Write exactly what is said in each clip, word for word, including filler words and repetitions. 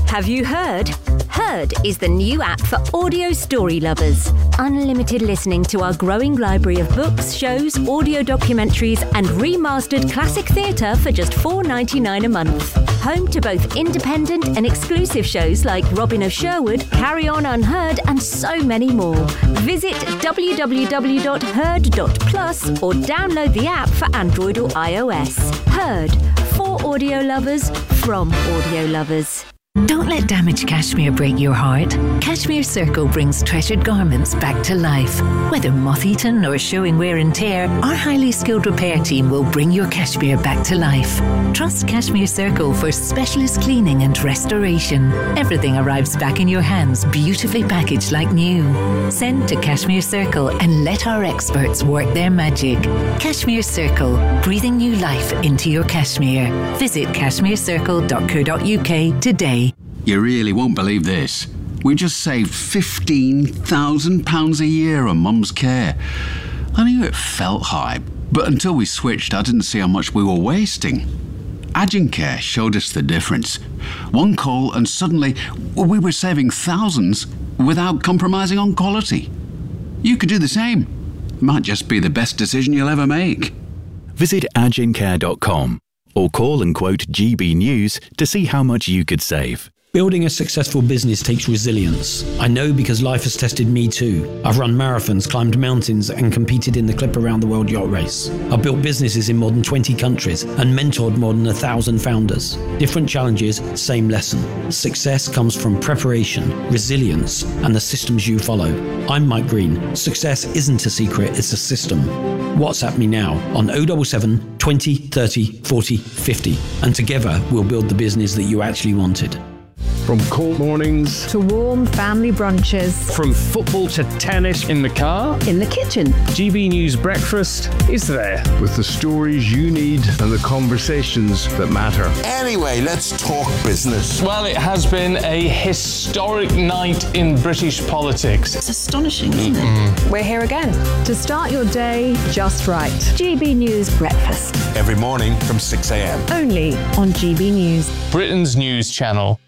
Have you heard? Heard is the new app for audio story lovers. Unlimited listening to our growing library of books, shows, audio documentaries, and remastered classic theatre for just four dollars ninety-nine a month. Home to both independent and exclusive shows like Robin of Sherwood, Carry On Unheard, and so many more. Visit w w w dot heard dot plus or download the app for Android or iOS. Heard, for audio lovers, from audio lovers. Don't let damaged cashmere break your heart. Cashmere Circle brings treasured garments back to life. Whether moth-eaten or showing wear and tear, our highly skilled repair team will bring your cashmere back to life. Trust Cashmere Circle for specialist cleaning and restoration. Everything arrives back in your hands, beautifully packaged like new. Send to Cashmere Circle and let our experts work their magic. Cashmere Circle, breathing new life into your cashmere. Visit cashmere circle dot co dot u k today. You really won't believe this. We just saved fifteen thousand pounds a year on Mum's care. I knew it felt high, but until we switched, I didn't see how much we were wasting. Agencare showed us the difference. One call and suddenly we were saving thousands without compromising on quality. You could do the same. Might just be the best decision you'll ever make. Visit agencare dot com or call and quote G B News to see how much you could save. Building a successful business takes resilience. I know because life has tested me too. I've run marathons, climbed mountains, and competed in the Clip Around the World Yacht Race. I've built businesses in more than twenty countries and mentored more than a thousand founders. Different challenges, same lesson. Success comes from preparation, resilience, and the systems you follow. I'm Mike Green. Success isn't a secret, it's a system. WhatsApp me now on oh seven seven, twenty, thirty, forty, fifty, and together we'll build the business that you actually wanted. From cold mornings to warm family brunches, from football to tennis in the car, in the kitchen, G B News Breakfast is there with the stories you need and the conversations that matter. Anyway, let's talk business. Well, it has been a historic night in British politics. It's astonishing, isn't it? Mm-hmm. We're here again to start your day just right. G B News Breakfast. Every morning from six a m. Only on G B News. Britain's news channel.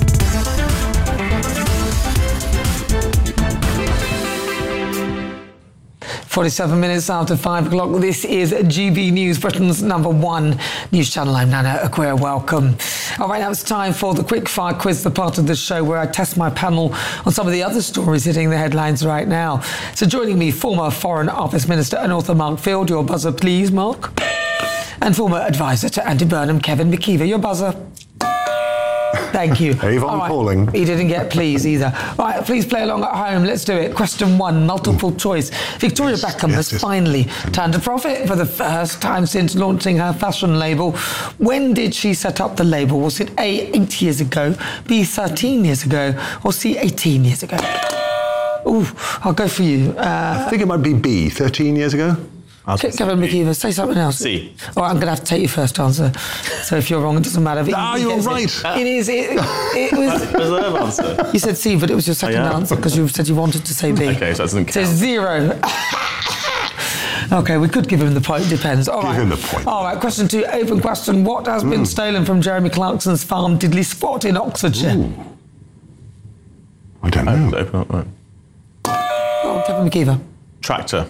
forty-seven minutes after five o'clock. This is G B News, Britain's number one news channel. I'm Nana Aquia. Welcome. All right, now it's time for the quick-fire quiz, the part of the show where I test my panel on some of the other stories hitting the headlines right now. So joining me, former Foreign Office Minister and author Mark Field. Your buzzer, please, Mark. And former advisor to Andy Burnham, Kevin McKeever. Your buzzer. Thank you. Avon right. Calling. He didn't get please either. Right, please play along at home. Let's do it. Question one, multiple choice. Victoria yes, Beckham yes, has yes. finally turned a profit for the first time since launching her fashion label. When did she set up the label? Was it A, eight years ago, B, thirteen years ago, or C, eighteen years ago? Ooh, I'll go for you. Uh, I think it might be B, thirteen years ago. Kevin McKeever, say something else. C. All right, I'm going to have to take your first answer. So if you're wrong, it doesn't matter. Ah, you're right. It, it is. It, it was. Reserve answer. You said C, but it was your second oh, yeah? answer because you said you wanted to say B. Okay, so that doesn't count. So zero. Okay, we could give him the point. Depends. All give right. him the point. All right. Question two. Open question. What has mm. been stolen from Jeremy Clarkson's farm Diddley Spot in Oxfordshire? Ooh. I don't know. Open up, right. Oh, Kevin McKeever. Tractor.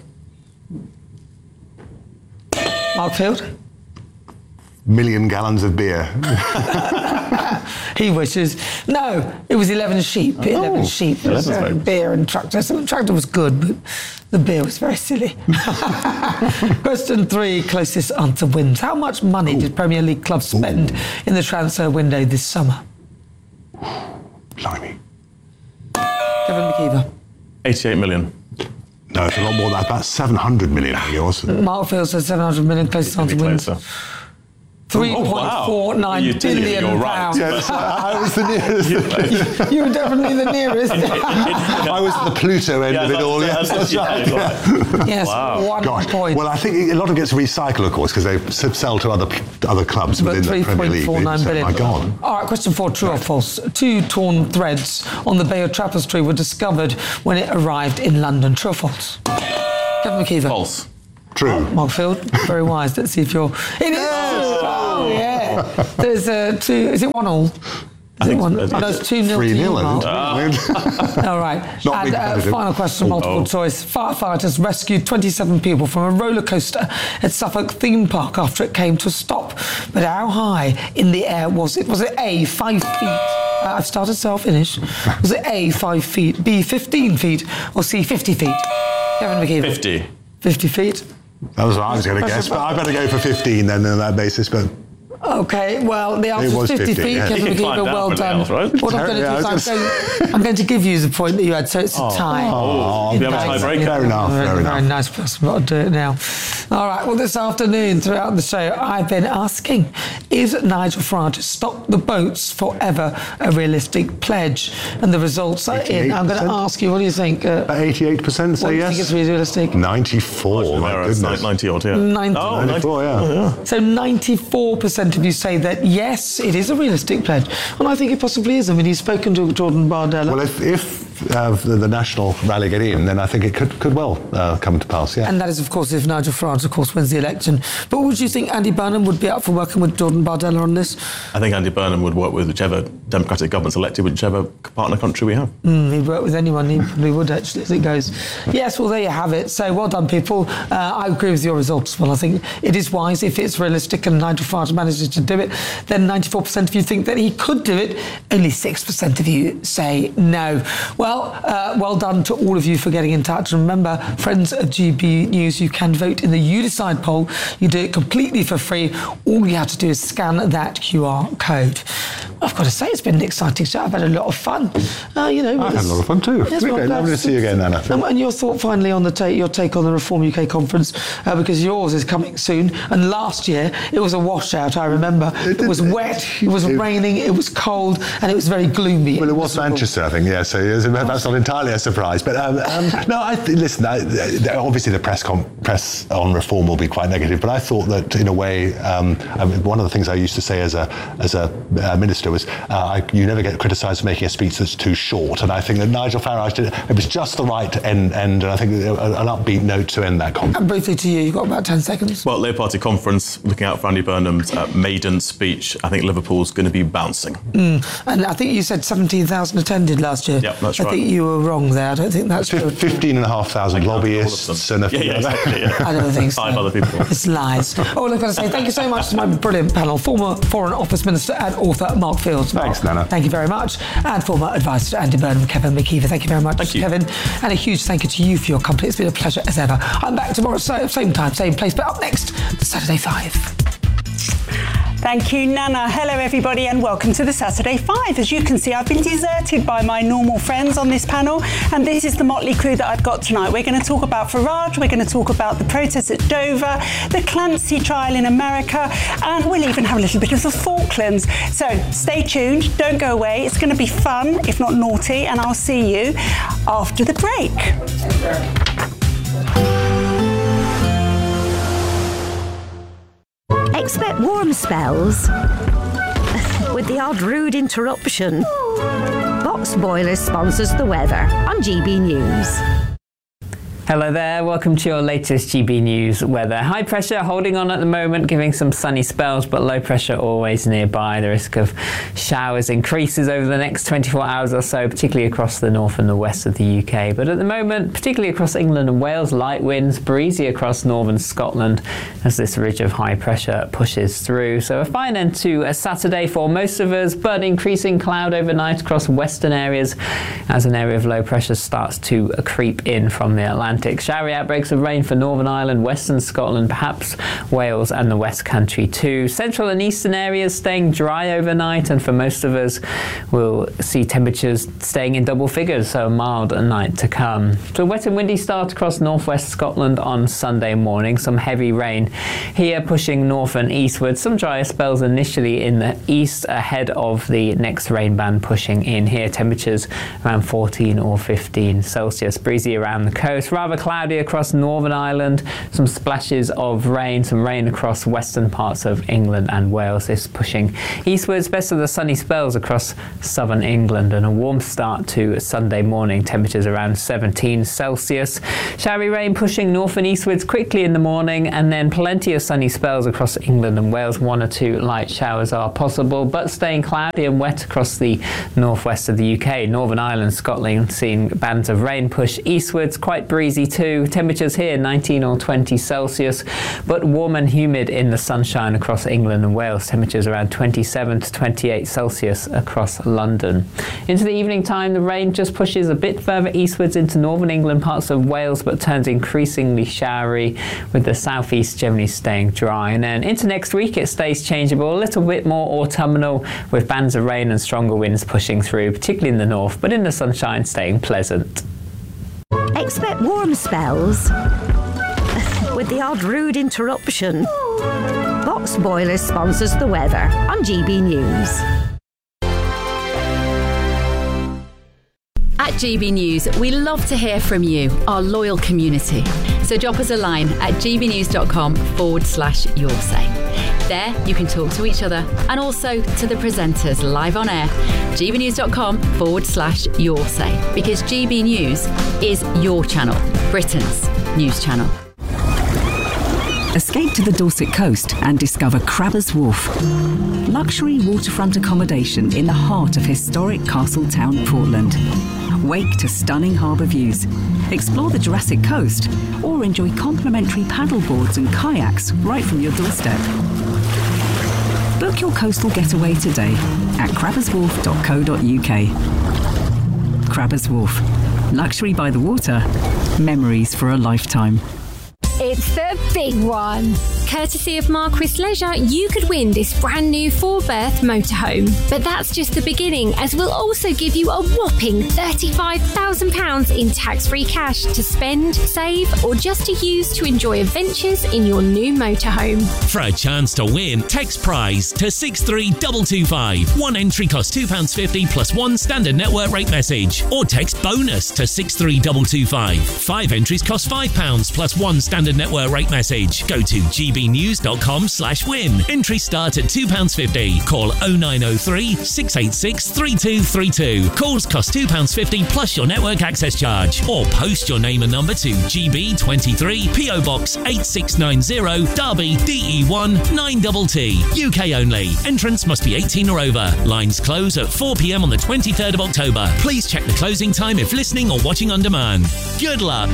Mark Field. Million gallons of beer. He wishes. No, it was eleven sheep. Oh, eleven sheep. It was, uh, beer and tractor. So the tractor was good, but the beer was very silly. Question three, closest answer wins. How much money Ooh. did Premier League clubs spend Ooh. in the transfer window this summer? Blimey. Kevin McKeever. eighty-eight million. No, it's a lot more than that. About seven hundred million on yours. Mark Field says seven hundred million, closest answer wins. three point four nine oh, wow. billion You're pounds. right. Yes, I was the nearest. you, you were definitely the nearest. I was the Pluto end yeah, of it all. Yes, Yes, yeah, right. yeah. Yes, wow. one Gosh. point. Well, I think a lot of it gets recycled, of course, because they sell to other other clubs but within the Premier League. three point four nine billion. My God. All right, question four, true or false? Two torn threads on the Bayeux Tapestry were discovered when it arrived in London. True or false? Kevin McKeever. False. True. Mark Field, very wise. Let's see if you're... It is! Oh, yeah. There's uh, two... Is it one all? I think one, it's, oh, no, it's two nil three to you, nil, Mark. isn't it? All right. Not and uh, final question, multiple oh. choice. Firefighters rescued twenty-seven people from a roller coaster at Suffolk theme park after it came to a stop. But how high in the air was it? Was it A, five feet? Uh, I've started, so I'll finish. Was it A, five feet, B, fifteen feet, or C, fifty feet? Kevin McKeever. fifty. fifty feet. That was what I was going to guess, but I better go for fifteen then on that basis. But OK, well, the answer was is fifty, fifty, feet. yeah. Kevin You can McKeever, climb down well from done. else, right? What I'm going to Yeah, do is I I'm was going, I'm going to give you the point that you had, so it's a tie. Oh, we have a tiebreaker. Fair enough, fair Very enough. nice person, but I'll do it now. All right, well, this afternoon, throughout the show, I've been asking, is Nigel Farage stop the boats forever a realistic pledge? And the results are in. I'm going to ask you, what do you think? Uh, eighty-eight percent say what do you yes. think it's realistic? ninety-four, my It's goodness. ninety odd, yeah. ninety. Oh, ninety-four, yeah. So ninety-four percent of you say that, yes, it is a realistic pledge. And I think it possibly is. I mean, he's spoken to Jordan Bardella. Well, if, if uh, the, the National Rally get in, then I think it could, could well uh, come to pass, yeah. And that is, of course, if Nigel Farage, of course, wins the election. But would you think Andy Burnham would be up for working with Jordan Bardella on this? I think Andy Burnham would work with whichever Democratic government's elected, whichever partner country we have. Mm, he'd work with anyone, he probably would, actually, as it goes. Yes, well, there you have it. So well done, people. Uh, I agree with your results as well. I think it is wise if it's realistic and Nigel Farage manages to do it, then ninety-four percent of you think that he could do it. Only six percent of you say no. Well, uh, well done to all of you for getting in touch. And remember, friends of G B News, you can vote in the You Decide poll. You do it completely for free. All you have to do is scan that Q R code. I've got to say, it's been an exciting show. I've had a lot of fun. Uh, you know, I've had a lot of fun too. Yes, Okay, well, lovely to see you again, Nana. And, and your thought finally on the take, your take on the Reform U K conference, uh, because yours is coming soon. And last year it was a washout. I remember it, it was wet, it was it, raining, it was cold, and it was very gloomy. Well, it was Manchester, I think. Yeah, so that's not entirely a surprise. But um, um, no, I th- listen. I, obviously, the press com- press on reform will be quite negative. But I thought that in a way, um, I mean, one of the things I used to say as a as a uh, minister was, uh, I, you never get criticised for making a speech that's too short. And I think that Nigel Farage did it was just the right end, end and I think an upbeat note to end that conference. And briefly to you, you've got about ten seconds. Well, Labour Party conference, looking out for Andy Burnham's uh, maiden speech, I think Liverpool's going to be bouncing. Mm. And I think you said seventeen thousand attended last year. Yep, that's I right. think you were wrong there. I don't think that's F- true. fifteen and a half thousand lobbyists and a yeah, yeah, exactly, yeah. I don't think so. Five other people. It's lies. Oh, I've got to say thank you so much to my brilliant panel, former Foreign Office Minister and author Mark Fields. Mark, thanks, Nana. Thank you very much. And former advisor to Andy Burnham, Kevin McKeever. Thank you very much, thank you. Kevin. And a huge thank you to you for your company. It's been a pleasure as ever. I'm back tomorrow, same time, same place. But up next, the Saturday Five. Thank you, Nana. Hello, everybody, and welcome to the Saturday Five. As you can see, I've been deserted by my normal friends on this panel, and this is the motley crew that I've got tonight. We're going to talk about Farage, we're going to talk about the protests at Dover, the Clancy trial in America, and we'll even have a little bit of the Falklands. So stay tuned, don't go away. It's going to be fun, if not naughty, and I'll see you after the break. Expect warm spells with the odd rude interruption. Box Boilers sponsors the weather on G B News. Hello there, welcome to your latest G B News weather. High pressure holding on at the moment, giving some sunny spells, but low pressure always nearby. The risk of showers increases over the next twenty-four hours or so, particularly across the north and the west of the U K. But at the moment, particularly across England and Wales, light winds, breezy across northern Scotland as this ridge of high pressure pushes through. So a fine end to a Saturday for most of us, but increasing cloud overnight across western areas as an area of low pressure starts to creep in from the Atlantic. Showery outbreaks of rain for Northern Ireland, Western Scotland, perhaps Wales and the West Country too. Central and eastern areas staying dry overnight, and for most of us we'll see temperatures staying in double figures, so a mild night to come. So wet and windy start across northwest Scotland on Sunday morning. Some heavy rain here pushing north and eastward. Some drier spells initially in the east ahead of the next rain band pushing in here. Temperatures around fourteen or fifteen Celsius. Breezy around the coast. Rather rather cloudy across Northern Ireland, some splashes of rain, some rain across western parts of England and Wales. This pushing eastwards, best of the sunny spells across southern England, and a warm start to Sunday morning, temperatures around seventeen Celsius. Showery rain pushing north and eastwards quickly in the morning, and then plenty of sunny spells across England and Wales. One or two light showers are possible, but staying cloudy and wet across the northwest of the U K. Northern Ireland, Scotland seeing bands of rain push eastwards, quite breezy too. Temperatures here nineteen or twenty Celsius, but warm and humid in the sunshine across England and Wales. Temperatures around twenty-seven to twenty-eight Celsius across London. Into the evening time, the rain just pushes a bit further eastwards into northern England, parts of Wales, but turns increasingly showery, with the southeast generally staying dry. And then into next week, it stays changeable, a little bit more autumnal, with bands of rain and stronger winds pushing through, particularly in the north, but in the sunshine staying pleasant. Expect warm spells with the odd rude interruption. Box Boilers sponsors the weather on G B News. At G B News, we love to hear from you, our loyal community. So drop us a line at gbnews.com forward slash your say. There, you can talk to each other and also to the presenters live on air. gbnews.com forward slash your say. Because G B News is your channel, Britain's news channel. Escape to the Dorset coast and discover Crabbers Wharf. Luxury waterfront accommodation in the heart of historic Castletown, Portland. Wake to stunning harbour views. Explore the Jurassic Coast or enjoy complimentary paddleboards and kayaks right from your doorstep. Book your coastal getaway today at crabbers wharf dot co dot uk. Crabbers Wharf. Luxury by the water. Memories for a lifetime. It's the big one. Courtesy of Marquis Leisure, you could win this brand new four-berth motorhome. But that's just the beginning, as we'll also give you a whopping thirty-five thousand pounds in tax-free cash to spend, save, or just to use to enjoy adventures in your new motorhome. For a chance to win, text prize to six three two two five. One entry costs two pounds fifty plus one standard network rate message. Or text bonus to six three two two five. Five entries cost five pounds plus one standard network rate message. Go to gbnews.com slash win. Entries start at two pounds fifty. Call oh nine oh three, six eight six, three two three two. Calls cost two pounds fifty plus your network access charge. Or post your name and number to G B twenty-three, P O Box eight six nine zero, Derby, D E one nine T T. U K only. Entrance must be eighteen or over. Lines close at four p m on the twenty-third of October. Please check the closing time if listening or watching on demand. Good luck.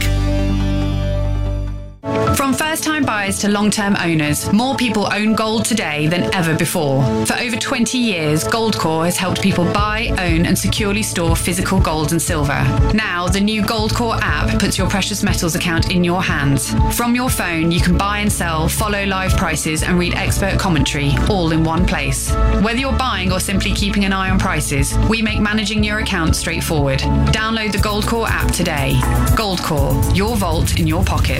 From first-time buyers to long-term owners, more people own gold today than ever before. For over twenty years, Goldcore has helped people buy, own and securely store physical gold and silver. Now, the new Goldcore app puts your precious metals account in your hands. From your phone, you can buy and sell, follow live prices and read expert commentary, all in one place. Whether you're buying or simply keeping an eye on prices, we make managing your account straightforward. Download the Goldcore app today. Goldcore, your vault in your pocket.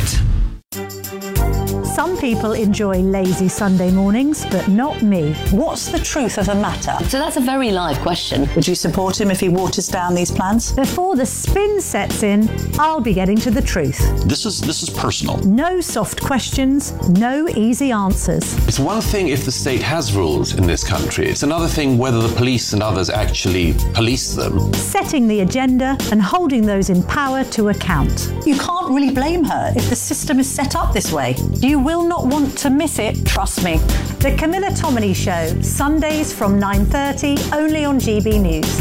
Some people enjoy lazy Sunday mornings, but not me. What's the truth of the matter? So that's a very live question. Would you support him if he waters down these plans? Before the spin sets in, I'll be getting to the truth. This is this is personal. No soft questions, no easy answers. It's one thing if the state has rules in this country. It's another thing whether the police and others actually police them. Setting the agenda and holding those in power to account. You can't really blame her if the system is set up this way. You will not want to miss it, trust me. The Camilla Tominey Show, Sundays from nine thirty, only on G B News.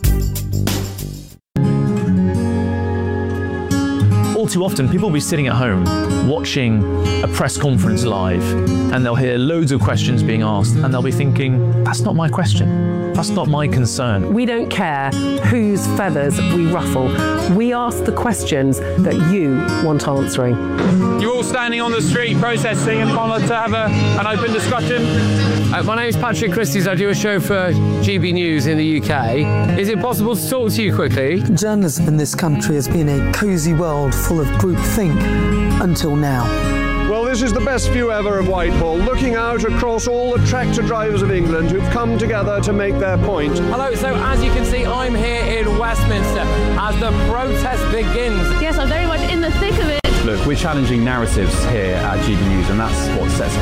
All too often, people will be sitting at home watching a press conference live, and they'll hear loads of questions being asked, and they'll be thinking, that's not my question. That's not my concern. We don't care whose feathers we ruffle. We ask the questions that you want answering. You're all standing on the street protesting and want to have a, an open discussion. Uh, my name is Patrick Christie's. I do a show for G B News in the U K. Is it possible to talk to you quickly? Journalism in this country has been a cosy world full of groupthink until now. Well, this is the best view ever of Whitehall, looking out across all the tractor drivers of England who've come together to make their point. Hello, so as you can see, I'm here in Westminster as the protest begins. Yes, I'm very much in the thick of it. Look, we're challenging narratives here at G B News, and that's what sets